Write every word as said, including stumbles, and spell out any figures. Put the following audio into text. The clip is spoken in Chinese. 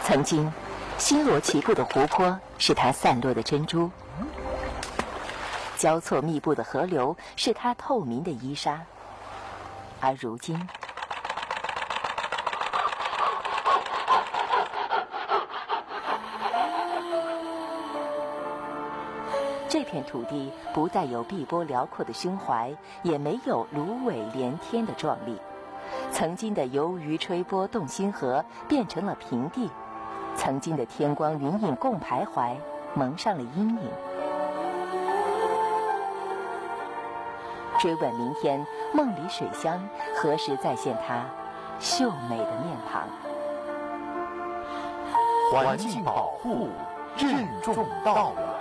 曾经，星罗棋布的湖泊是它散落的珍珠，交错密布的河流是它透明的衣纱，而如今，这片土地不再有碧波辽阔的胸怀，也没有芦苇连天的壮丽。曾经的游鱼吹波动心河变成了平地，曾经的天光云影共徘徊，蒙上了阴影。追问明天，梦里水乡何时再现它秀美的面庞？ 环境保护，任重道远。